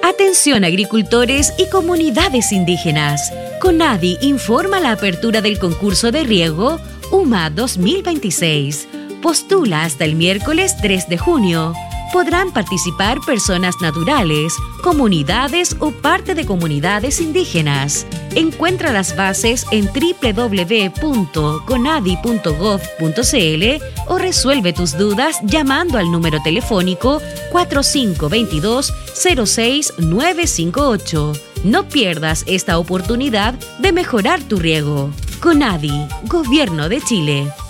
Atención agricultores y comunidades indígenas. CONADI informa la apertura del concurso de riego UMA 2026. Postula hasta el miércoles 3 de junio. Podrán participar personas naturales, comunidades o parte de comunidades indígenas. Encuentra las bases en www.conadi.gov.cl o resuelve tus dudas llamando al número telefónico 4522-06958. No pierdas esta oportunidad de mejorar tu riego. CONADI, Gobierno de Chile.